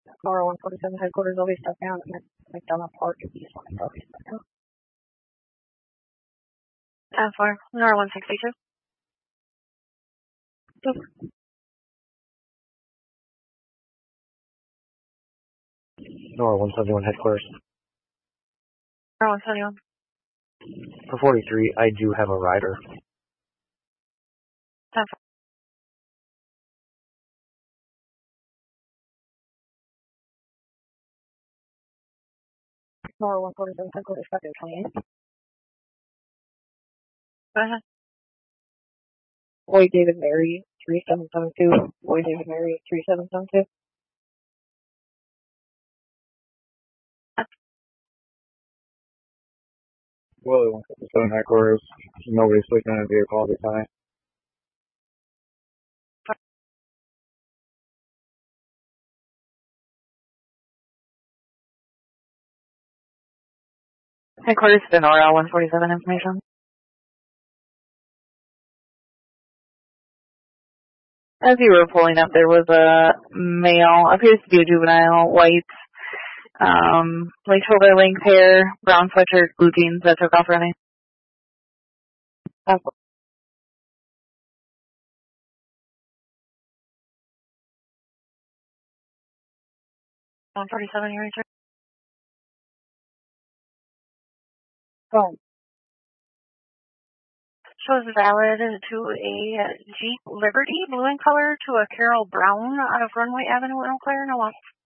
Nora 147 headquarters will be stuck down at McDonough Park at East Line. Will be stuck down. 10-4, Nora 162. Nora 171 headquarters. Nora 171. For 43, I do have a rider. 10-4. Nora 147 headquarters stuck at 28. Go ahead. Boy David Mary 3772. Boy David Mary 3772. Willie 157 headquarters. Nobody's sleeping in a vehicle all the time. Headquarters to Nora 147 information. As you were pulling up, there was a male, appears to be a juvenile, white, like shoulder length hair, brown sweatshirt, blue jeans that took off running. 147, your answer. Phone. Shows valid to a Jeep Liberty, blue in color, to a Carol Brown out of Runway Avenue, Eau Claire, no loss.